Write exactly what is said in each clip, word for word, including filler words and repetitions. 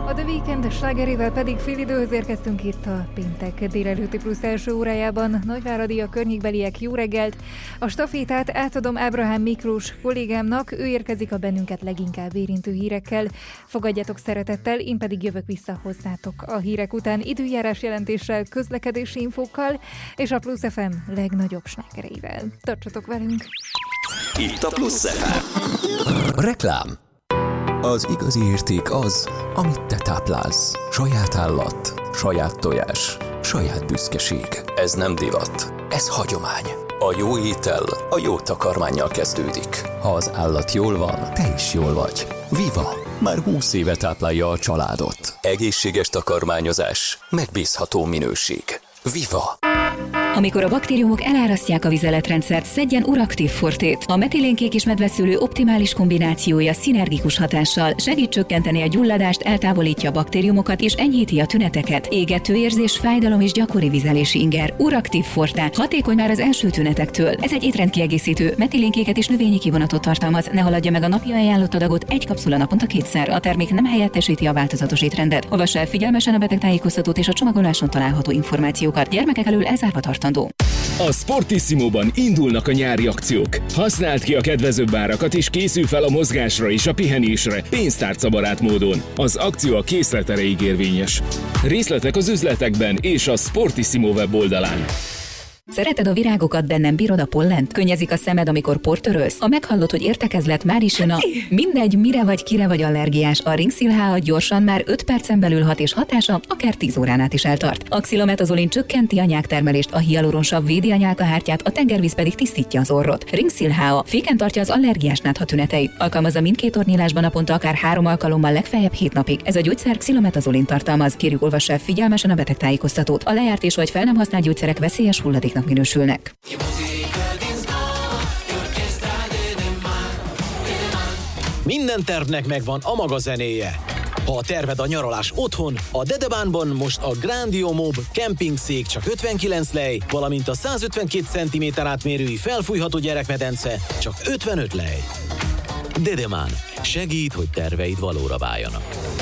A The Weeknd slágerével pedig fél időhöz érkeztünk itt a péntek délelőtti plusz első órájában. Nagyváradi a környékbeliek, jó reggelt! A stafétát átadom Ábrahám Miklós kollégámnak, ő érkezik a bennünket leginkább érintő hírekkel. Fogadjatok szeretettel, én pedig jövök vissza hozzátok a hírek után időjárás jelentéssel, közlekedési infókkal és a Plusz ef em legnagyobb slágereivel. Tartsatok velünk! Itt a Plusz ef em. Reklám. Az igazi érték az, amit te táplálsz. Saját állat, saját tojás, saját büszkeség. Ez nem divat, ez hagyomány. A jó étel a jó takarmánnyal kezdődik. Ha az állat jól van, te is jól vagy. Viva! Már húsz éve táplálja a családot. Egészséges takarmányozás, megbízható minőség. Viva! Amikor a baktériumok elárasztják a vizeletrendszert, szedjen Uraktív Fortét. A metilénkék és medveszülő optimális kombinációja szinergikus hatással segít csökkenteni a gyulladást, eltávolítja a baktériumokat és enyhíti a tüneteket. Égető érzés, fájdalom és gyakori vizelési inger. Uraktív Forte. Hatékony már az első tünetektől. Ez egy étrendkiegészítő, metilénkéket és növényi kivonatot tartalmaz. Ne haladja meg a napi ajánlott adagot, egy kapszula naponta kétszer. A termék nem helyettesíti a változatos étrendet. Olvassa el figyelmesen a betegtájékoztatót és a csomagoláson található információkat. Gyermekek elől elzárva tartandó. A Sportissimo-ban indulnak a nyári akciók. Használd ki a kedvezőbb árakat és készülj fel a mozgásra és a pihenésre pénztárcabarát módon. Az akció a készlet erejéig érvényes. Részletek az üzletekben és a Sportissimo weboldalán. Szereted a virágokat, de nem bírod a pollent? Könnyezik a szemed, amikor portörölsz? Ha meghallod, hogy értekezlet, már is jön a... Mindegy, mire vagy, kire vagy allergiás, a Ringsil há á gyorsan már öt percen belül hat, és hatása akár tíz órán át is eltart. A xilometazoline csökkenti a nyáktermelést, a hialuronsav védi a nyálkahártyát, a tengervíz pedig tisztítja az orrot. Ringsil há á féken tartja az allergiás nátha tüneteit. Alkalmazza mindkét ornyílásban naponta akár három alkalommal, legfeljebb hét napig. Ez a gyógyszer xilometazoline tartalmaz. Kérjük, olvassa el figyelmesen a betegtájékoztatót. A lejárt és vagy fel nem használt gyógyszerek veszélyes hulladéknak minősülnek. Minden tervnek megvan a maga zenéje. Ha a terved a nyaralás otthon, a Dedebánban most a Grandio Mob kempingszék csak ötvenkilenc lej, valamint a százötvenkét centiméter átmérői felfújható gyerekmedence csak ötvenöt lej. Dedemán. Segít, hogy terveid valóra váljanak.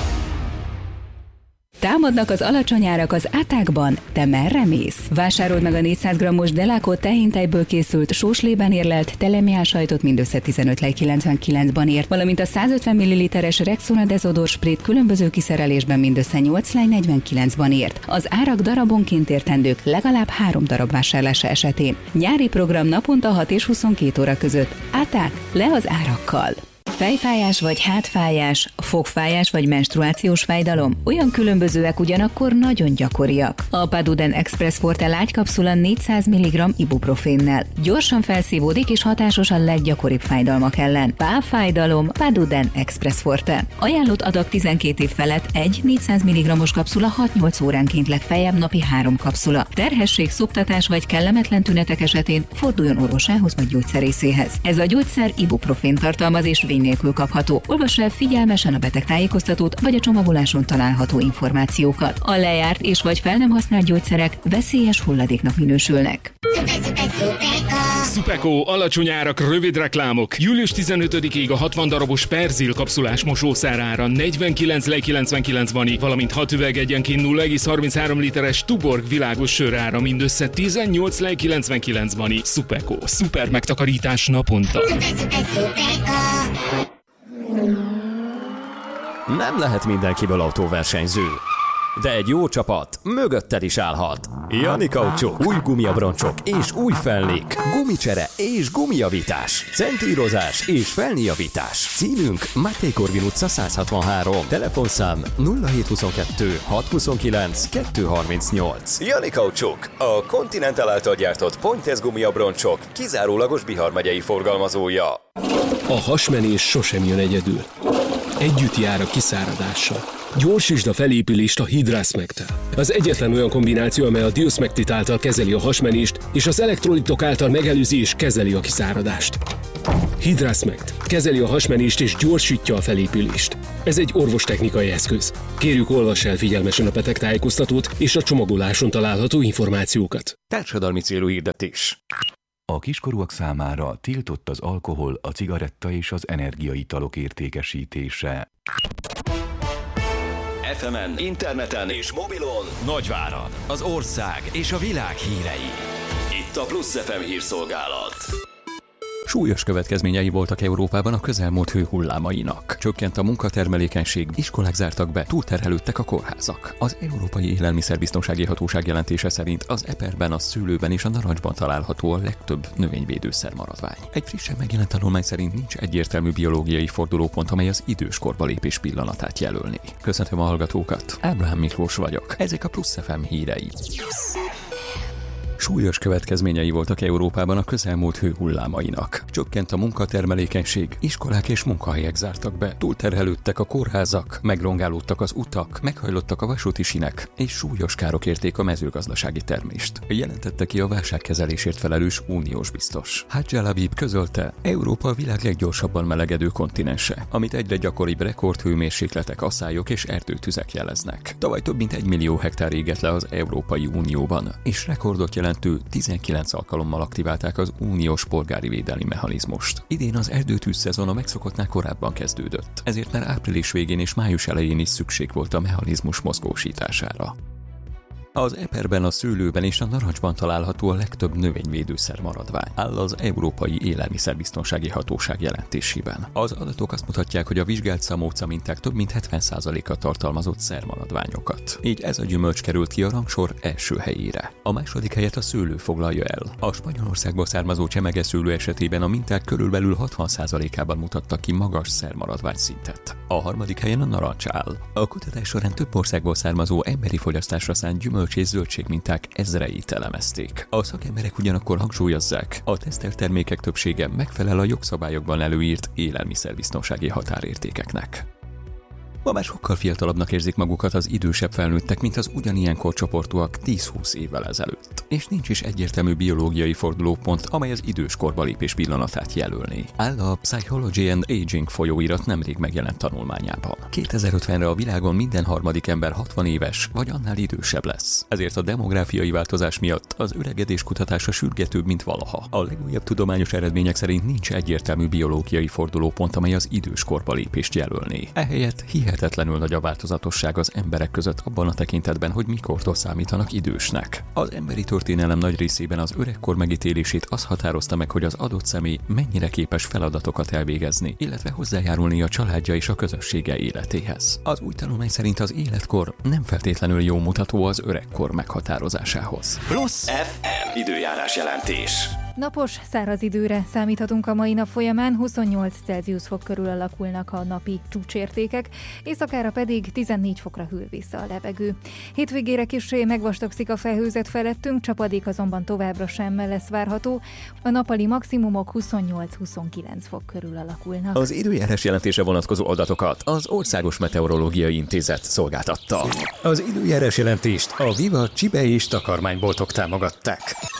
Támadnak az alacsony árak az átákban, te merre mész? Vásárold meg a négyszáz grammos Delaco tehintejből készült sóslében érlelt telemiál sajtot mindössze tizenöt lej kilencvenkilenc banért, valamint a százötven milliliteres Rexona Desodor Sprayt különböző kiszerelésben mindössze nyolc lej negyvenkilenc banért. Az árak darabonként értendők legalább három darab vásárlása esetén. Nyári program naponta hat és huszonkét óra között. Áták le az árakkal. Fejfájás vagy hátfájás, fogfájás vagy menstruációs fájdalom olyan különbözőek, ugyanakkor nagyon gyakoriak. A Paduden Express Forte lágykapszula négyszáz milligramm ibuprofénnel. Gyorsan felszívódik és hatásos a leggyakoribb fájdalmak ellen. Pálfájdalom, Paduden Express Forte. Ajánlott adag tizenkét év felett egy négyszáz milligrammos kapszula hat-nyolc óránként, legfeljebb napi három kapszula. Terhesség, szoptatás vagy kellemetlen tünetek esetén forduljon orvosához vagy gyógyszerészéhez. Ez a gyógyszer ibuprofén tartalmaz és vény nélkül kapható. Olvassa el figyelmesen a betegtájékoztatót vagy a csomagoláson található információkat. A lejárt és vagy fel nem használt gyógyszerek veszélyes hulladéknak minősülnek. Supeko, alacsony árak, rövid reklámok. július tizenötödikéig a hatvan darabos Perzil kapszulás mosószer ára negyvenkilenc lej kilencvenkilenc bani, valamint hat üveg egyenként nulla egész harminchárom literes Tuborg világos sör ára mindössze tizennyolc lej kilencvenkilenc bani. Supeko, szuper megtakarítás naponta. Nem lehet mindenkiből autóversenyző, de egy jó csapat mögötted is állhat. Jani Kaucsok, új gumiabroncsok és új felnék, gumicsere és gumijavítás, centírozás és felnéjavítás. Címünk Máté Korvin utca száz hatvanhárom, telefonszám nulla hét huszonkettő hat huszonkilenc kettő harmincnyolc. Jani Kaucsok, a Continental által gyártott Pointez gumiabroncsok kizárólagos Bihar megyei forgalmazója. A hasmenés sosem jön egyedül. Együtt jár a kiszáradással. Gyorsítsd a felépülést a Hidrasmectel. Az egyetlen olyan kombináció, amely a Diosmectit által kezeli a hasmenést, és az elektrolitok által megelőzi és kezeli a kiszáradást. Hidrasmect kezeli a hasmenést és gyorsítja a felépülést. Ez egy orvostechnikai eszköz. Kérjük, olvass el figyelmesen a betegtájékoztatót és a csomagoláson található információkat. Társadalmi célú hirdetés. A kiskorúak számára tiltott az alkohol, a cigaretta és az energiaitalok értékesítése. ef emen, interneten és mobilon Nagyvárad, az ország és a világ hírei. Itt a Plusz ef em hírszolgálat. Súlyos következményei voltak Európában a közelmúlt hőhullámainak. Csökkent a munkatermelékenység, iskolák zártak be, túlterhelődtek a kórházak. Az Európai Élelmiszerbiztonsági Hatóság jelentése szerint az eperben, a szőlőben és a narancsban található a legtöbb növényvédőszer maradvány. Egy frissen megjelent tanulmány szerint nincs egyértelmű biológiai fordulópont, amely az időskorba lépés pillanatát jelölni. Köszöntöm a hallgatókat, Ábrahám Miklós vagyok. Ezek a Plusz ef em hírei. Súlyos következményei voltak Európában a közelmúlt hőhullámainak. Csökkent a munkatermelékenység, iskolák és munkahelyek zártak be, túlterhelődtek a kórházak, megrongálódtak az utak, meghajlottak a vasúti sinek, és súlyos károk érték a mezőgazdasági termést. Jelentette ki a válságkezelésért felelős uniós biztos. Hadj al-Habib közölte, Európa a világ leggyorsabban melegedő kontinense, amit egyre gyakoribb rekordhőmérsékletek, asszályok és erdőtüzek jeleznek. Tavaly több mint egy millió hektár égett le az Európai Unióban, és rekordot jelent tizenkilenc alkalommal aktiválták az uniós polgári védelmi mechanizmust. Idén az erdőtűz szezon a megszokottnál korábban kezdődött, ezért már április végén és május elején is szükség volt a mechanizmus mozgósítására. Az eperben, a szőlőben és a narancsban található a legtöbb növényvédőszer maradvány, áll az Európai Élelmiszerbiztonsági Hatóság jelentésében. Az adatok azt mutatják, hogy a vizsgált szamóca minták több mint hetven százaléka tartalmazott szermaradványokat. Így ez a gyümölcs került ki a rangsor első helyére. A második helyet a szőlő foglalja el. A Spanyolországból származó csemegeszőlő esetében a minták körülbelül hatvan százalékában mutattak ki magas szermaradvány szintet. A harmadik helyen a narancs áll. A kutatás során több országból származó emberi fogyasztásra szánt gyümölcs és zöldségminták ezreit elemezték. A szakemberek ugyanakkor hangsúlyozzák, a tesztelt termékek többsége megfelel a jogszabályokban előírt élelmiszerbiztonsági határértékeknek. Ma már sokkal fiatalabbnak érzik magukat az idősebb felnőttek, mint az ugyanilyen korcsoportúak tíz-húsz évvel ezelőtt. És nincs is egyértelmű biológiai fordulópont, amely az időskorba lépés pillanatát jelölné, áll a Psychology and Aging folyóirat nemrég megjelent tanulmányában. kétezer-ötvenre a világon minden harmadik ember hatvan éves vagy annál idősebb lesz. Ezért a demográfiai változás miatt az öregedés kutatása sürgetőbb, mint valaha. A legújabb tudományos eredmények szerint nincs egyértelmű biológiai fordulópont, amely az időskorba lépést jelölné. Ehelyett hihetetlenül nagy a változatosság az emberek között abban a tekintetben, hogy mikortól számítanak idősnek. Az emberi történelem nagy részében az öregkor megítélését az határozta meg, hogy az adott személy mennyire képes feladatokat elvégezni, illetve hozzájárulni a családja és a közössége életéhez. Az új tanulmány szerint az életkor nem feltétlenül jó mutató az öregkor meghatározásához. Plusz ef em időjárás jelentés. Napos, száraz időre számíthatunk a mai nap folyamán, huszonnyolc Celsius fok körül alakulnak a napi csúcsértékek, éjszakára pedig tizennégy fokra hűl vissza a levegő. Hétvégére kissé megvastagszik a felhőzet felettünk, csapadék azonban továbbra sem lesz várható, a nappali maximumok huszonnyolc-huszonkilenc fok körül alakulnak. Az időjárás jelentése vonatkozó adatokat az Országos Meteorológiai Intézet szolgáltatta. Az időjárás jelentést a Viva Csibe és takarmányboltok támogatták.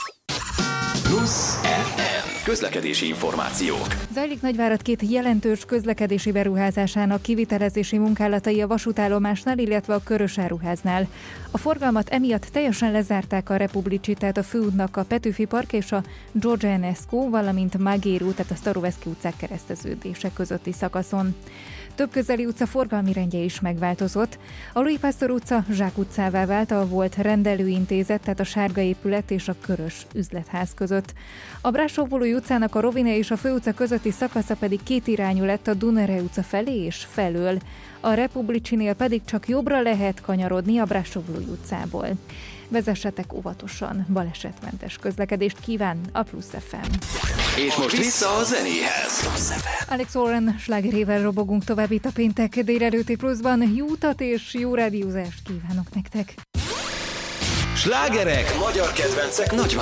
Plusz ef em közlekedési információk. Zajlik Nagyvárad két jelentős közlekedési beruházásának kivitelezési munkálatai a vasútállomásnál, illetve a Körösáruháznál. A forgalmat emiatt teljesen lezárták a Republicsi, tehát a főútnak a Petőfi Park és a George Enescu, valamint Magér út, tehát a Staroveszki utcák kereszteződése közötti szakaszon. Több közeli utca forgalmi rendje is megváltozott. A Louis Pasteur utca Zsák utcává vált a volt rendelőintézet, tehát a Sárga épület és a Körös üzletház között. A Brassó-Volói utcának a Rovine és a Főutca közötti szakasza pedig kétirányú lett a Dunere utca felé és felől. A Republicsinél pedig csak jobbra lehet kanyarodni a Brassó-Volói utcából. Vezessetek óvatosan, balesetmentes közlekedést kíván a Plusz ef em. És most vissza a zenéhez. Alex Warren slágerével robogunk tovább itt a péntek délelőtti Pluszban. Jó utat és jó rádiózást kívánok nektek! Slágerek, magyar kedvencek Nagyvárad.